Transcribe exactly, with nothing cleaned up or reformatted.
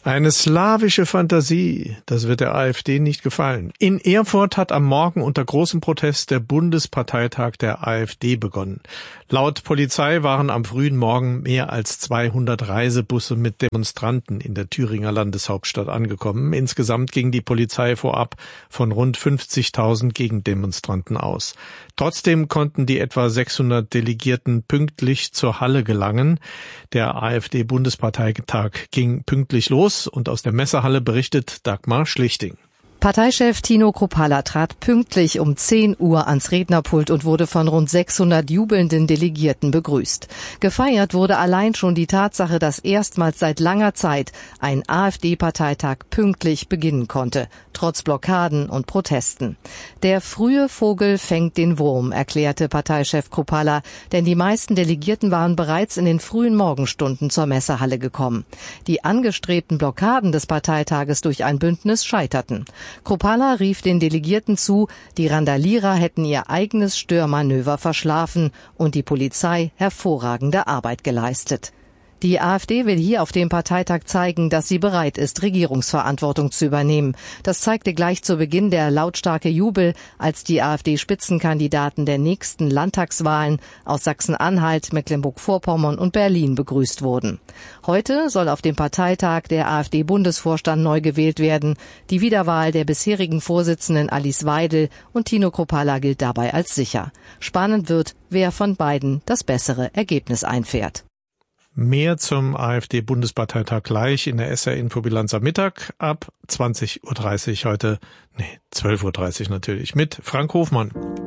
Eine slawische Fantasie, das wird der AfD nicht gefallen. In Erfurt hat am Morgen unter großem Protest der Bundesparteitag der AfD begonnen. Laut Polizei waren am frühen Morgen mehr als zweihundert Reisebusse mit Demonstranten in der Thüringer Landeshauptstadt angekommen. Insgesamt ging die Polizei vorab von rund fünfzigtausend Gegendemonstranten aus. Trotzdem konnten die etwa sechshundert Delegierten pünktlich zur Halle gelangen. Der AfD-Bundesparteitag ging pünktlich los und aus der Messehalle berichtet Dagmar Schlichting. Parteichef Tino Kruppalla trat pünktlich um zehn Uhr ans Rednerpult und wurde von rund sechshundert jubelnden Delegierten begrüßt. Gefeiert wurde allein schon die Tatsache, dass erstmals seit langer Zeit ein AfD-Parteitag pünktlich beginnen konnte, trotz Blockaden und Protesten. Der frühe Vogel fängt den Wurm, erklärte Parteichef Kruppalla, denn die meisten Delegierten waren bereits in den frühen Morgenstunden zur Messehalle gekommen. Die angestrebten Blockaden des Parteitages durch ein Bündnis scheiterten. Kruppalla rief den Delegierten zu, die Randalierer hätten ihr eigenes Störmanöver verschlafen und die Polizei hervorragende Arbeit geleistet. Die AfD will hier auf dem Parteitag zeigen, dass sie bereit ist, Regierungsverantwortung zu übernehmen. Das zeigte gleich zu Beginn der lautstarke Jubel, als die AfD-Spitzenkandidaten der nächsten Landtagswahlen aus Sachsen-Anhalt, Mecklenburg-Vorpommern und Berlin begrüßt wurden. Heute soll auf dem Parteitag der AfD-Bundesvorstand neu gewählt werden. Die Wiederwahl der bisherigen Vorsitzenden Alice Weidel und Tino Kruppalla gilt dabei als sicher. Spannend wird, wer von beiden das bessere Ergebnis einfährt. Mehr zum AfD-Bundesparteitag gleich in der S R-Infobilanz am Mittag ab zwanzig Uhr dreißig heute, nee, zwölf Uhr dreißig natürlich, mit Frank Hofmann.